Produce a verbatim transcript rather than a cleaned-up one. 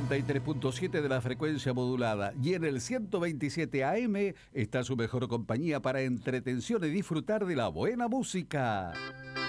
noventa y tres punto siete de la frecuencia modulada y en el ciento veintisiete A M está su mejor compañía para entretención y disfrutar de la buena música.